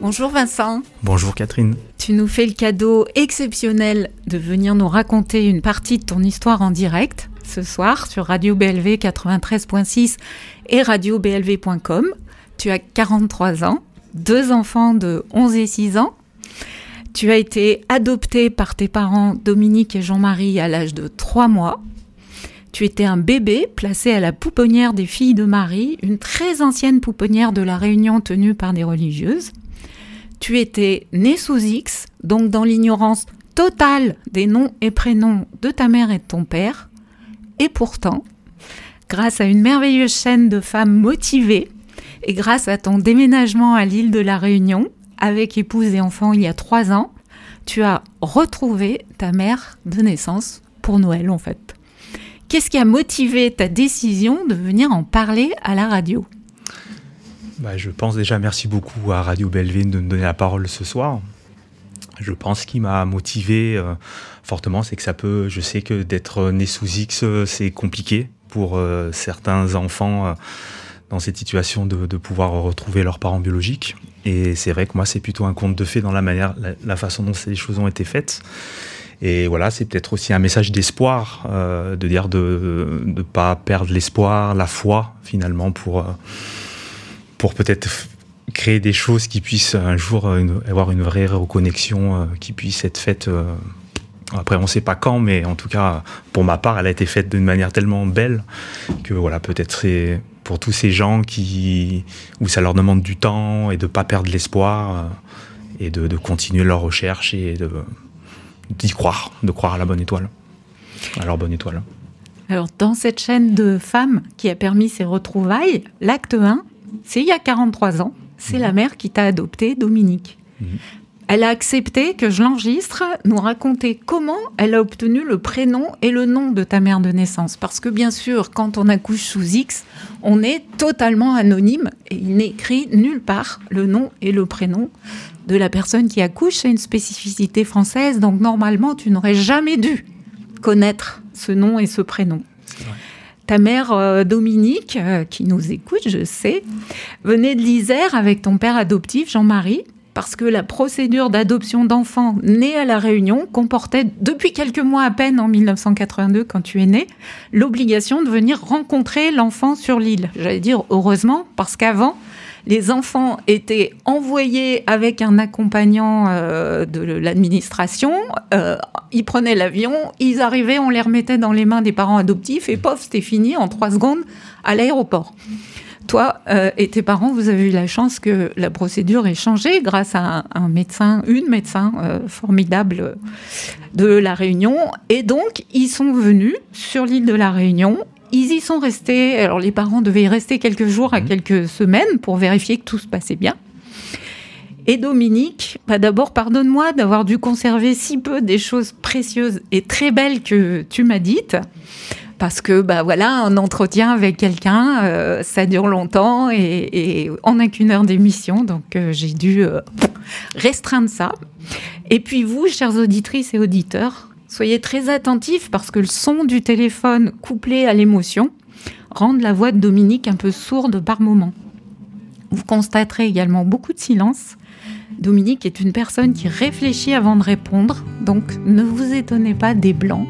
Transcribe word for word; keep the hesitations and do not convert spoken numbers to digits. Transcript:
Bonjour Vincent. Bonjour Catherine. Tu nous fais le cadeau exceptionnel de venir nous raconter une partie de ton histoire en direct ce soir sur Radio B L V quatre-vingt-treize virgule six et radio b l v point com. Tu as quarante-trois ans, deux enfants de onze et six ans. Tu as été adopté par tes parents Dominique et Jean-Marie à l'âge de trois mois. Tu étais un bébé placé à la pouponnière des Filles de Marie, une très ancienne pouponnière de la Réunion tenue par des religieuses. Tu étais né sous X, donc dans l'ignorance totale des noms et prénoms de ta mère et de ton père. Et pourtant, grâce à une merveilleuse chaîne de femmes motivées et grâce à ton déménagement à l'île de la Réunion, avec épouse et enfants il y a trois ans, tu as retrouvé ta mère de naissance pour Noël en fait. Qu'est-ce qui a motivé ta décision de venir en parler à la radio ? Bah, je pense déjà merci beaucoup à Radio B L V de me donner la parole ce soir. Je pense ce qui m'a motivé euh, fortement, c'est que ça peut, je sais que d'être né sous X, euh, c'est compliqué pour euh, certains enfants euh, dans cette situation de, de pouvoir retrouver leurs parents biologiques. Et c'est vrai que moi, c'est plutôt un conte de fées dans la manière, la, la façon dont ces choses ont été faites. Et voilà, c'est peut-être aussi un message d'espoir, euh, de dire de ne pas perdre l'espoir, la foi, finalement, pour, euh, pour peut-être f- créer des choses qui puissent un jour euh, une, avoir une vraie reconnexion, euh, qui puisse être faite. Euh, après, on ne sait pas quand, mais en tout cas, pour ma part, elle a été faite d'une manière tellement belle que voilà, peut-être c'est pour tous ces gens qui, où ça leur demande du temps et de ne pas perdre l'espoir euh, et de, de continuer leur recherche et de... d'y croire, de croire à la bonne étoile, à leur bonne étoile. Alors, dans cette chaîne de femmes qui a permis ces retrouvailles, l'acte un, c'est il y a quarante-trois ans, c'est mmh. la mère qui t'a adopté, Dominique. Mmh. Elle a accepté que je l'enregistre, nous raconter comment elle a obtenu le prénom et le nom de ta mère de naissance. Parce que bien sûr, quand on accouche sous X, on est totalement anonyme et il n'est écrit nulle part le nom et le prénom de la personne qui accouche. C'est une spécificité française, donc normalement, tu n'aurais jamais dû connaître ce nom et ce prénom. Ta mère euh, Dominique, euh, qui nous écoute, je sais, venait de l'Isère avec ton père adoptif, Jean-Marie, parce que la procédure d'adoption d'enfants nés à La Réunion comportait, depuis quelques mois à peine, en dix-neuf cent quatre-vingt-deux, quand tu es né, l'obligation de venir rencontrer l'enfant sur l'île. J'allais dire heureusement, parce qu'avant, les enfants étaient envoyés avec un accompagnant euh, de l'administration, euh, ils prenaient l'avion, ils arrivaient, on les remettait dans les mains des parents adoptifs, et pof, c'était fini en trois secondes à l'aéroport. Toi euh, et tes parents, vous avez eu la chance que la procédure ait changé grâce à un, un médecin, une médecin euh, formidable de La Réunion. Et donc, ils sont venus sur l'île de La Réunion. Ils y sont restés. Alors, les parents devaient y rester quelques jours à quelques semaines pour vérifier que tout se passait bien. Et Dominique, bah d'abord, pardonne-moi d'avoir dû conserver si peu des choses précieuses et très belles que tu m'as dites. Parce que, bah voilà, un entretien avec quelqu'un, euh, ça dure longtemps et, et on n'a qu'une heure d'émission, donc euh, j'ai dû euh, restreindre ça. Et puis vous, chères auditrices et auditeurs, soyez très attentifs parce que le son du téléphone couplé à l'émotion rend la voix de Dominique un peu sourde par moments. Vous constaterez également beaucoup de silence. Dominique est une personne qui réfléchit avant de répondre, donc ne vous étonnez pas des blancs.